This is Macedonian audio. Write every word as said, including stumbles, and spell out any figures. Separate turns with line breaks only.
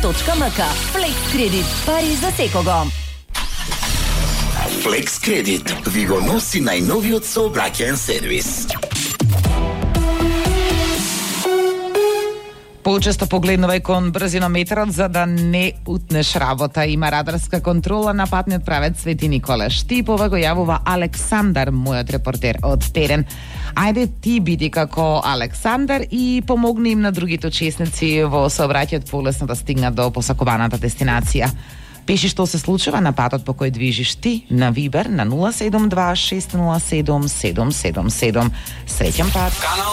точка ем ка. Flex Credit. Пари за секого.
Flex Credit ви го носи најновиот сообраќаен сервис.
Почесто погледнувај кон брзинометрот за да не утнеш работа. Има радарска контрола на патниот правец Свети Никола Штипова, го јавува Александар, мојот репортер од терен. Ајде ти биди како Александар и помогни им на другите учесници во сообраќајот полесно да стигнат до посакуваната дестинација. Пиши што се случува на патот по кој движиш ти на Вибер на нула седум два шест нула седум седум седум седум. Среќен пат.